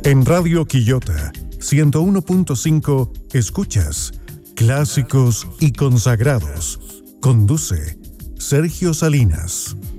En Radio Quillota 101.5 escuchas Clásicos y Consagrados. Conduce Sergio Salinas.